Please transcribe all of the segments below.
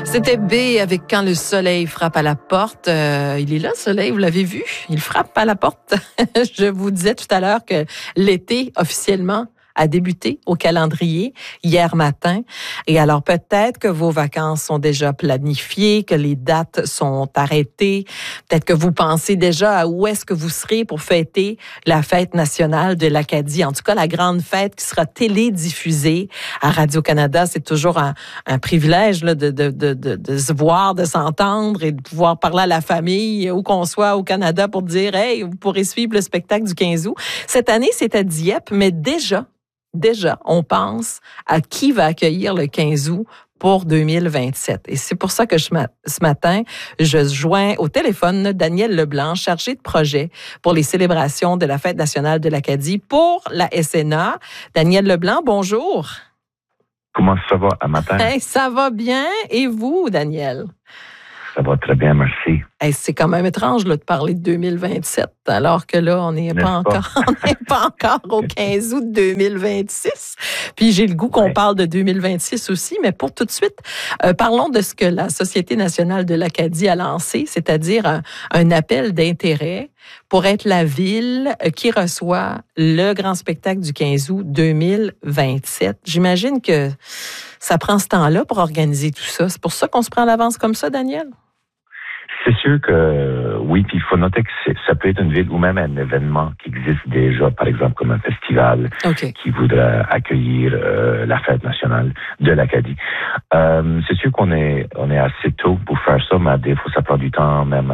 C'était B avec Quand le soleil frappe à la porte. Il est là, le soleil, vous l'avez vu? Il frappe à la porte. Je vous disais tout à l'heure que l'été, officiellement, a débuté au calendrier hier matin. Et alors, peut-être que vos vacances sont déjà planifiées, que les dates sont arrêtées. Peut-être que vous pensez déjà à où est-ce que vous serez pour fêter la fête nationale de l'Acadie. En tout cas, la grande fête qui sera télédiffusée à Radio-Canada. C'est toujours un privilège là, de se voir, de s'entendre et de pouvoir parler à la famille, où qu'on soit au Canada, pour dire « Hey, vous pourrez suivre le spectacle du 15 août ». Cette année, c'est à Dieppe, mais déjà, on pense à qui va accueillir le 15 août pour 2027. Et c'est pour ça que ce matin, je joins au téléphone Daniel Leblanc, chargé de projet pour les célébrations de la Fête nationale de l'Acadie pour la SNA. Daniel Leblanc, bonjour. Comment ça va à matin? Hey, ça va bien. Et vous, Daniel? Ça va très bien, merci. Hey, c'est quand même étrange là, de parler de 2027, alors que là, on n'est pas encore au 15 août 2026. Puis j'ai le goût qu'on parle de 2026 aussi, mais pour tout de suite, parlons de ce que la Société nationale de l'Acadie a lancé, c'est-à-dire un appel d'intérêt pour être la ville qui reçoit le grand spectacle du 15 août 2027. J'imagine que ça prend ce temps-là pour organiser tout ça. C'est pour ça qu'on se prend à l'avance comme ça, Daniel? C'est sûr que oui, puis il faut noter que ça peut être une ville ou même un événement qui existe déjà, par exemple comme un festival qui voudrait accueillir la fête nationale de l'Acadie. C'est sûr qu'on est assez tôt pour faire ça, mais des fois ça prend du temps même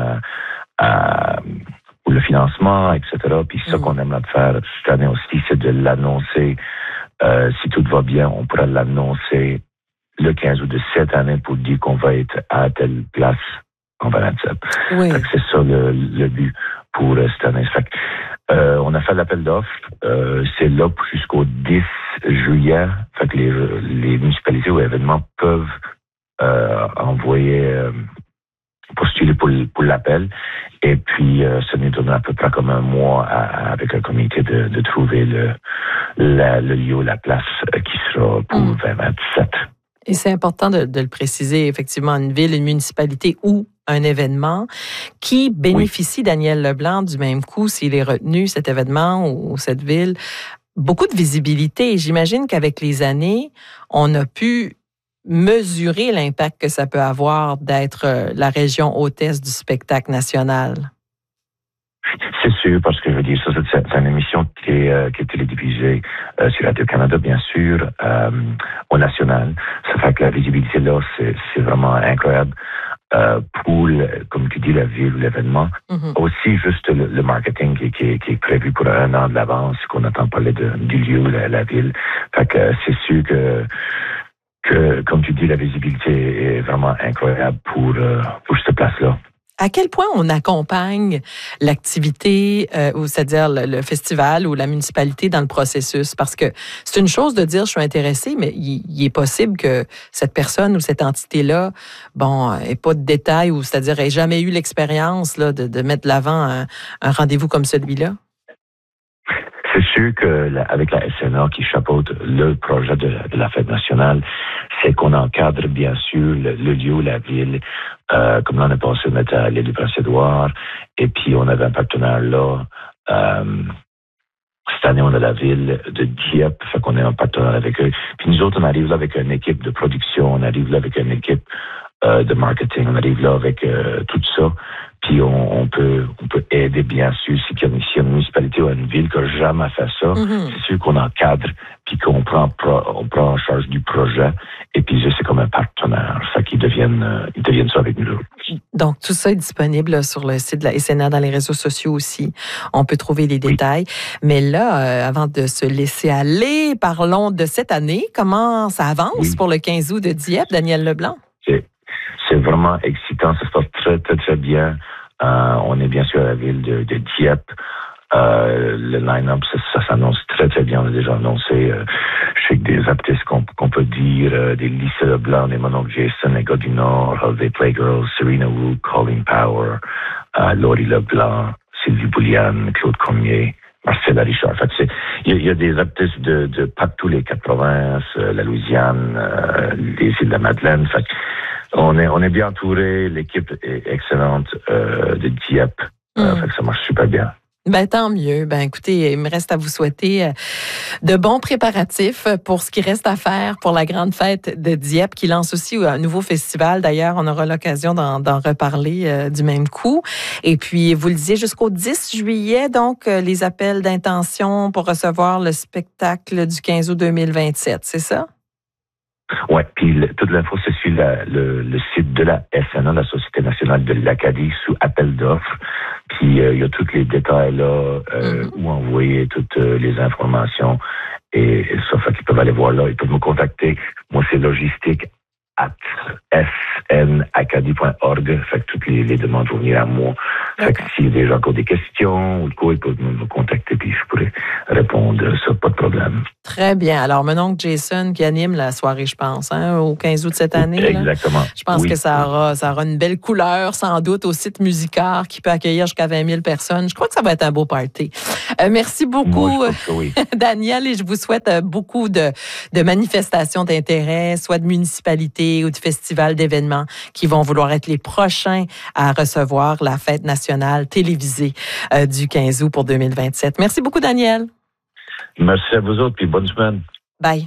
pour le financement, etc. Puis ça qu'on aimerait faire cette année aussi, c'est de l'annoncer. Si tout va bien, on pourra l'annoncer le 15 août de cette année pour dire qu'on va être à telle place en 2027. Oui. C'est ça le but pour cette année. On a fait l'appel d'offres. C'est là jusqu'au 10 juillet. Fait que les municipalités ou événements peuvent envoyer postuler pour l'appel. Et puis, ça nous donne à peu près comme un mois avec un comité de trouver le lieu, la place qui sera pour 2027. Et c'est important de le préciser, effectivement, une ville, une municipalité ou un événement qui bénéficie, Daniel Leblanc, du même coup, s'il est retenu, cet événement ou cette ville, beaucoup de visibilité. Et j'imagine qu'avec les années, on a pu mesurer l'impact que ça peut avoir d'être la région hôtesse du spectacle national. C'est sûr, parce que je veux dire, ça, c'est une émission qui est télédiffusée sur Radio-Canada, bien sûr, au national. Ça fait que la visibilité là, c'est vraiment incroyable pour, comme tu dis, la ville ou l'événement. Aussi, juste le marketing qui est prévu pour un an de l'avance, qu'on entend parler du lieu, la ville. Fait que c'est sûr que, comme tu dis, la visibilité est vraiment incroyable pour cette place-là. À quel point on accompagne l'activité, c'est-à-dire le festival ou la municipalité dans le processus? Parce que c'est une chose de dire « je suis intéressé », mais il est possible que cette personne ou cette entité-là, ait pas de détails ou c'est-à-dire ait jamais eu l'expérience là, de mettre de l'avant un rendez-vous comme celui-là. C'est sûr qu'avec la SNA qui chapeaute le projet de la fête nationale, c'est qu'on encadre bien sûr le lieu, la ville. Comme l'année passée, on était à l'île du Prince-Édouard, et puis on avait un partenaire là. Cette année, on a la ville de Dieppe, fait qu'on est en partenariat avec eux. Puis nous autres, on arrive là avec une équipe de production, on arrive là avec une équipe de marketing, on arrive là avec tout ça. Puis on peut aider, bien sûr, si il y a une municipalité ou une ville qui n'a jamais fait ça, c'est sûr qu'on encadre, puis qu'on prend en charge du projet, et puis c'est comme un partenaire, ça qu'ils deviennent ça avec nous. Donc, tout ça est disponible là, sur le site de la SNA, dans les réseaux sociaux aussi. On peut trouver les détails. Mais là, avant de se laisser aller, parlons de cette année. Comment ça avance pour le 15 août de Dieppe, Daniel Leblanc? C'est vraiment excitant, ça se passe très, très, très bien. On est bien sûr à la ville de Dieppe. Le line-up, ça s'annonce très, très bien. On a déjà annoncé, je sais que des artistes qu'on peut dire, des Lisa Leblanc, des Mononcle Jason, les gars du Nord, Holiday Playgirls, Serena Wu, Colleen Power, Laurie Leblanc, Sylvie Bouliane, Claude Cormier, Marcella Richard. En fait, il y a des artistes de partout les quatre provinces, la Louisiane, les îles de la Madeleine. Fait, On est bien entouré, l'équipe est excellente de Dieppe, fait que ça marche super bien. Ben, tant mieux. Ben, écoutez, il me reste à vous souhaiter de bons préparatifs pour ce qui reste à faire pour la grande fête de Dieppe qui lance aussi un nouveau festival. D'ailleurs, on aura l'occasion d'en reparler du même coup. Et puis, vous le disiez, jusqu'au 10 juillet, donc, les appels d'intention pour recevoir le spectacle du 15 août 2027, c'est ça? Ouais, puis toute l'info c'est sur le site de la SNA, la Société nationale de l'Acadie, sous appel d'offres. Puis il y a tous les détails là, où envoyer toutes les informations et ça fait qu'ils peuvent aller voir là. Ils peuvent me contacter. Moi c'est logistique@snacadie.org. Fait que toutes les demandes vont venir à moi. Fait que s'il y a des gens qui ont des questions ou de quoi, ils peuvent me contacter puis je pourrais répondre. Ça, pas de problème. Très bien. Alors, mon oncle Jason qui anime la soirée, je pense, au 15 août cette année. Exactement. Là. Je pense que ça aura une belle couleur, sans doute, au site Musicard qui peut accueillir jusqu'à 20 000 personnes. Je crois que ça va être un beau party. Merci beaucoup, moi, je oui. Daniel, et je vous souhaite beaucoup de manifestations d'intérêt, soit de municipalités ou de festivals, d'événements qui vont vouloir être les prochains à recevoir la fête nationale télévisée du 15 août pour 2027. Merci beaucoup, Daniel. Merci à vous autres, puis bonne semaine. Bye.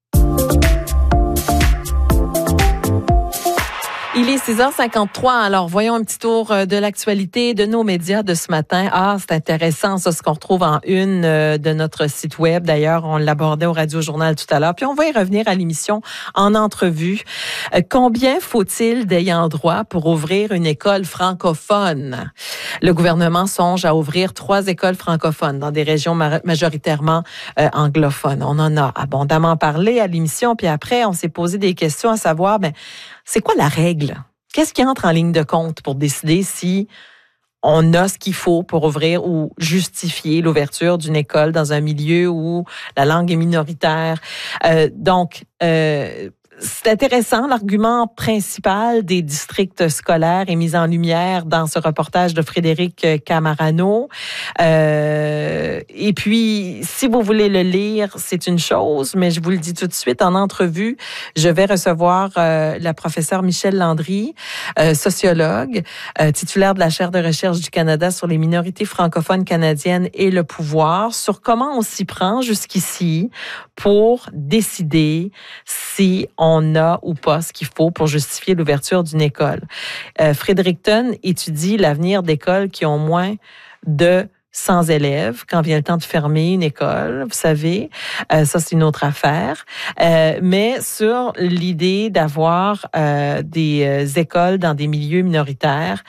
Il est 6h53, alors voyons un petit tour de l'actualité de nos médias de ce matin. Ah, c'est intéressant, ça, ce qu'on retrouve en une de notre site web. D'ailleurs, on l'abordait au Radio Journal tout à l'heure. Puis on va y revenir à l'émission en entrevue. Combien faut-il d'ayants droit pour ouvrir une école francophone? Le gouvernement songe à ouvrir 3 écoles francophones dans des régions majoritairement anglophones. On en a abondamment parlé à l'émission, puis après, on s'est posé des questions à savoir, c'est quoi la règle? Qu'est-ce qui entre en ligne de compte pour décider si on a ce qu'il faut pour ouvrir ou justifier l'ouverture d'une école dans un milieu où la langue est minoritaire? C'est intéressant. L'argument principal des districts scolaires est mis en lumière dans ce reportage de Frédéric Camarano. Et puis, si vous voulez le lire, c'est une chose, mais je vous le dis tout de suite, en entrevue, je vais recevoir la professeure Michèle Landry, sociologue, titulaire de la chaire de recherche du Canada sur les minorités francophones canadiennes et le pouvoir, sur comment on s'y prend jusqu'ici pour décider si on a ou pas ce qu'il faut pour justifier l'ouverture d'une école. Fredericton étudie l'avenir d'écoles qui ont moins de 100 élèves quand vient le temps de fermer une école, vous savez. Ça, c'est une autre affaire. Mais sur l'idée d'avoir des écoles dans des milieux minoritaires,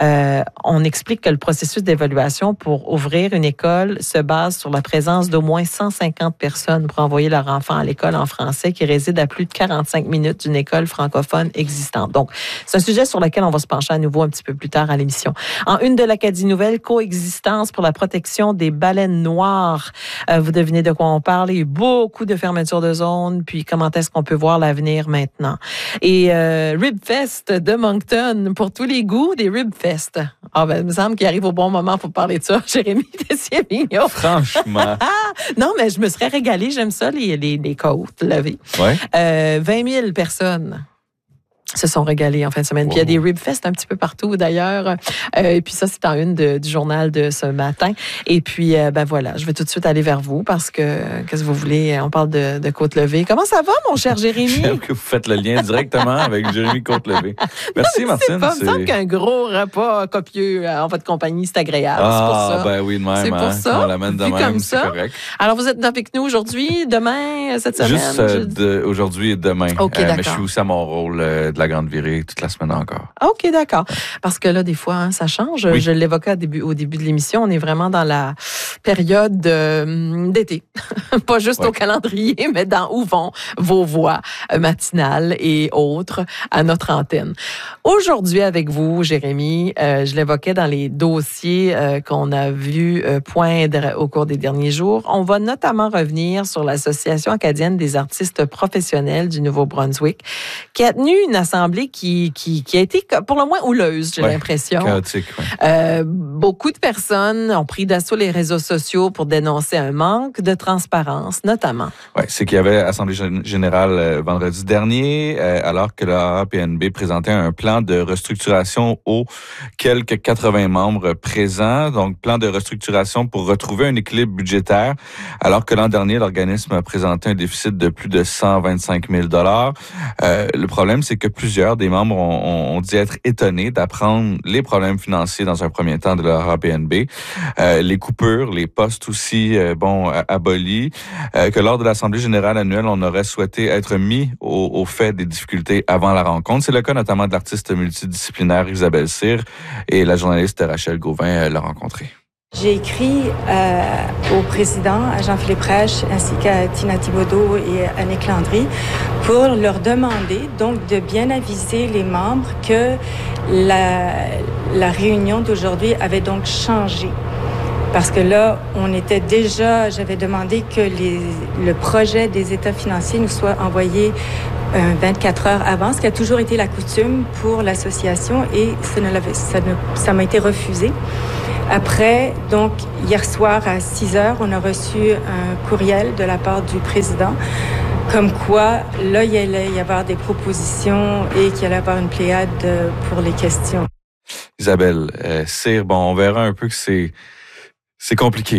on explique que le processus d'évaluation pour ouvrir une école se base sur la présence d'au moins 150 personnes pour envoyer leur enfant à l'école en français qui résident à plus de 45 minutes d'une école francophone existante. Donc, c'est un sujet sur lequel on va se pencher à nouveau un petit peu plus tard à l'émission. En une de l'Acadie Nouvelle, coexistence pour la protection des baleines noires. Vous devinez de quoi on parle. Il y a eu beaucoup de fermetures de zones, puis comment est-ce qu'on peut voir l'avenir maintenant. Et Ribfest de Moncton, pour tous les goûts, des Ribfest. Ah ben, il me semble qu'il arrive au bon moment pour parler de ça, Jérémy Tessier-Vigneault. Franchement. Non, mais je me serais régalée. J'aime ça, les côtes levées. Ouais. 20 000 personnes se sont régalés en fin de semaine. Puis il y a des Ribfest un petit peu partout d'ailleurs. Et puis ça, c'est en une du journal de ce matin. Et puis, voilà, je vais tout de suite aller vers vous parce que, qu'est-ce que vous voulez, on parle de Côte-Levée. Comment ça va, mon cher Jérémy? J'aime que vous faites le lien directement avec Jérémy Côte-Levée. Merci, Martine. C'est pas qu'un gros repas copieux en votre compagnie, c'est agréable. C'est pour ça. Ben oui, de même. C'est pour ça. On l'amène de même, c'est correct. Alors, vous êtes avec nous aujourd'hui, demain, cette semaine? Juste aujourd'hui et demain. OK, d'accord. Mais je suis aussi à mon rôle de la grande virée toute la semaine encore. OK, d'accord. Parce que là, des fois, ça change. Oui. Je l'évoquais au début de l'émission. On est vraiment dans la période d'été. Pas juste au calendrier, mais dans où vont vos voix matinales et autres à notre antenne. Aujourd'hui, avec vous, Jérémy, je l'évoquais dans les dossiers qu'on a vu poindre au cours des derniers jours. On va notamment revenir sur l'Association acadienne des artistes professionnels du Nouveau-Brunswick qui a tenu une assemblée qui a été pour le moins houleuse, j'ai l'impression. Chaotique, beaucoup de personnes ont pris d'assaut les réseaux sociaux pour dénoncer un manque de transparence, notamment. Oui, c'est qu'il y avait Assemblée générale vendredi dernier, alors que la RAPNB présentait un plan de restructuration aux quelques 80 membres présents. Donc, plan de restructuration pour retrouver un équilibre budgétaire, alors que l'an dernier, l'organisme a présenté un déficit de plus de 125 000 $. Le problème, c'est que plusieurs des membres ont dit être étonnés d'apprendre les problèmes financiers dans un premier temps de la RAPNB, les coupures, les postes aussi, abolis, que lors de l'Assemblée générale annuelle, on aurait souhaité être mis au fait des difficultés avant la rencontre. C'est le cas notamment de l'artiste multidisciplinaire Isabelle Cyr et la journaliste Rachel Gauvin l'a rencontrée. J'ai écrit au président, à Jean-Philippe Rech, ainsi qu'à Tina Thibodeau et à Annick Landry, pour leur demander donc de bien aviser les membres que la réunion d'aujourd'hui avait donc changé. Parce que là, j'avais demandé que le projet des états financiers nous soit envoyé 24 heures avant, ce qui a toujours été la coutume pour l'association et ça m'a été refusé. Après, donc, hier soir à 6 heures, on a reçu un courriel de la part du président comme quoi, là, il allait y avoir des propositions et qu'il allait y avoir une pléiade pour les questions. Isabelle Cyr, on verra un peu que c'est compliqué.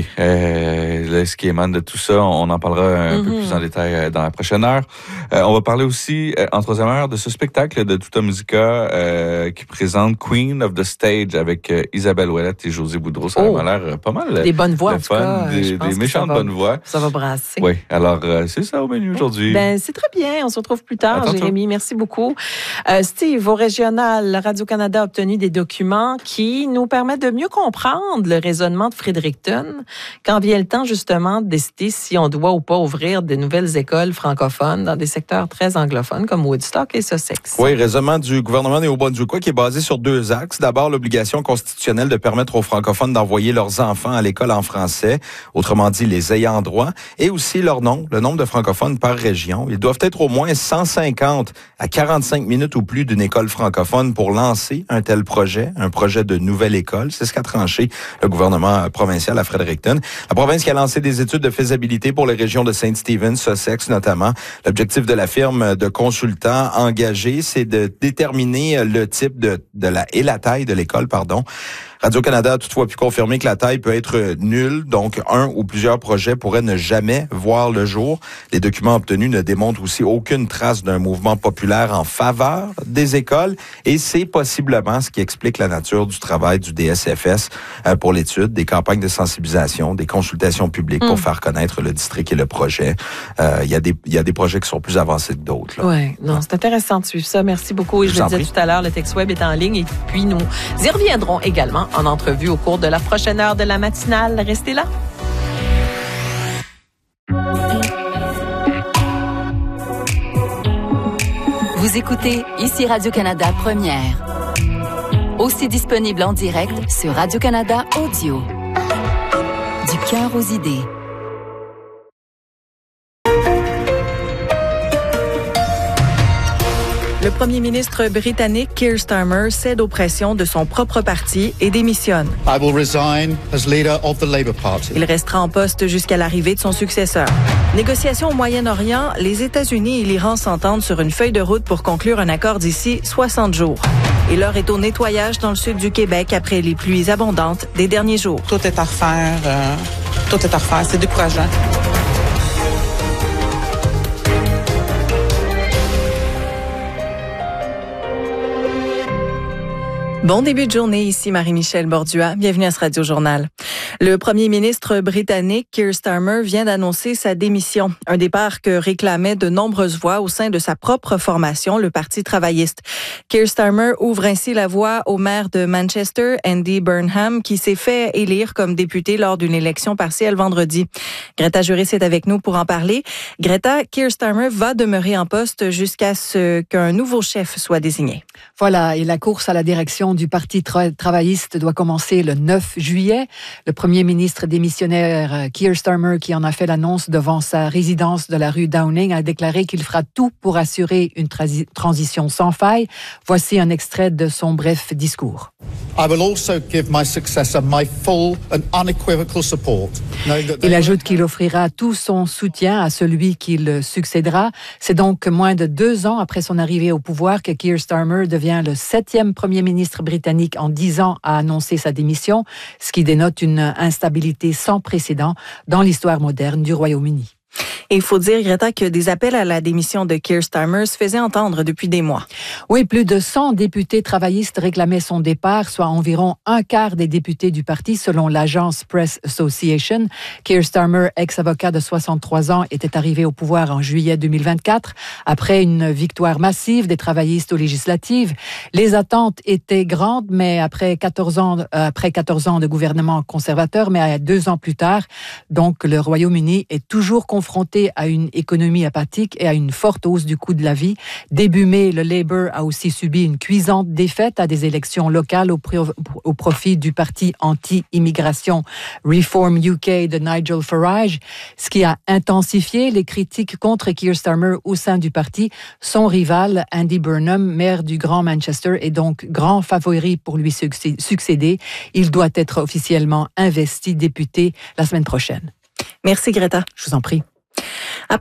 Ce qui émane de tout ça, on en parlera un peu plus en détail dans la prochaine heure. On va parler aussi, en troisième heure, de ce spectacle de Tuta Musica qui présente Queen of the Stage avec Isabelle Ouellette et José Boudreau. Ça a l'air pas mal. Des bonnes voix, en tout cas. Des méchantes bonnes voix. Ça va brasser. Oui, alors c'est ça au menu aujourd'hui. C'est très bien. On se retrouve plus tard, Jérémy. Merci beaucoup. Steve, au régional, Radio-Canada a obtenu des documents qui nous permettent de mieux comprendre le raisonnement de Fredericton quand vient le temps, justement, de décider si on doit ou pas ouvrir de nouvelles écoles francophones dans des secteurs très anglophones comme Woodstock et Sussex. Oui, raisonnement du gouvernement néo-brunswickois qui est basé sur 2 axes. D'abord, l'obligation constitutionnelle de permettre aux francophones d'envoyer leurs enfants à l'école en français, autrement dit les ayants droit, et aussi leur nombre, le nombre de francophones par région. Ils doivent être au moins 150 à 45 minutes ou plus d'une école francophone pour lancer un tel projet, un projet de nouvelle école. C'est ce qu'a tranché le gouvernement provincial à Fredericton. La province qui a lancé des études de faisabilité pour les régions de St. Stephen, Sussex notamment. L'objectif de la firme de consultants engagés, c'est de déterminer le type et la taille de l'école, Radio-Canada a toutefois pu confirmer que la taille peut être nulle, donc un ou plusieurs projets pourraient ne jamais voir le jour. Les documents obtenus ne démontrent aussi aucune trace d'un mouvement populaire en faveur des écoles et c'est possiblement ce qui explique la nature du travail du DSFS pour l'étude, des campagnes de sensibilisation, des consultations publiques pour faire connaître le district et le projet. Il y a des projets qui sont plus avancés que d'autres. Oui, c'est intéressant de suivre ça. Merci beaucoup. Et je le disais tout à l'heure, le texte web est en ligne et puis nous y reviendrons également en entrevue au cours de la prochaine heure de la matinale. Restez là. Vous écoutez ici Radio-Canada Première. Aussi disponible en direct sur Radio-Canada Audio. Du cœur aux idées. Le premier ministre britannique Keir Starmer cède aux pressions de son propre parti et démissionne. I will resign as leader of the Labour Party. Il restera en poste jusqu'à l'arrivée de son successeur. Négociations au Moyen-Orient, les États-Unis et l'Iran s'entendent sur une feuille de route pour conclure un accord d'ici 60 jours. Et l'heure est au nettoyage dans le sud du Québec après les pluies abondantes des derniers jours. Tout est à refaire. C'est décourageant. Bon début de journée, ici Marie-Michel Bordua. Bienvenue à ce Radio-Journal. Le premier ministre britannique Keir Starmer vient d'annoncer sa démission, un départ que réclamaient de nombreuses voix au sein de sa propre formation, le Parti travailliste. Keir Starmer ouvre ainsi la voie au maire de Manchester, Andy Burnham, qui s'est fait élire comme député lors d'une élection partielle vendredi. Greta Juris est avec nous pour en parler. Greta, Keir Starmer va demeurer en poste jusqu'à ce qu'un nouveau chef soit désigné. Voilà, et la course à la direction du Parti travailliste doit commencer le 9 juillet. Le premier ministre démissionnaire Keir Starmer, qui en a fait l'annonce devant sa résidence de la rue Downing, a déclaré qu'il fera tout pour assurer une transition sans faille. Voici un extrait de son bref discours. I will also give my successor my full and unequivocal support. Il ajoute qu'il offrira tout son soutien à celui qui le succédera. C'est donc moins de 2 ans après son arrivée au pouvoir que Keir Starmer devient le 7e premier ministre britannique en 10 ans à annoncer sa démission, ce qui dénote une instabilité sans précédent dans l'histoire moderne du Royaume-Uni. Et il faut dire, Greta, que des appels à la démission de Keir Starmer se faisaient entendre depuis des mois. Oui, plus de 100 députés travaillistes réclamaient son départ, soit environ un quart des députés du parti, selon l'agence Press Association. Keir Starmer, ex-avocat de 63 ans, était arrivé au pouvoir en juillet 2024, après une victoire massive des travaillistes aux législatives. Les attentes étaient grandes, mais après 14 ans de gouvernement conservateur, mais 2 ans plus tard, donc le Royaume-Uni est toujours confronté à une économie apathique et à une forte hausse du coût de la vie. Début mai, le Labour a aussi subi une cuisante défaite à des élections locales au profit du parti anti-immigration Reform UK de Nigel Farage, ce qui a intensifié les critiques contre Keir Starmer au sein du parti. Son rival, Andy Burnham, maire du Grand Manchester, est donc grand favori pour lui succéder. Il doit être officiellement investi député la semaine prochaine. Merci, Greta. Je vous en prie.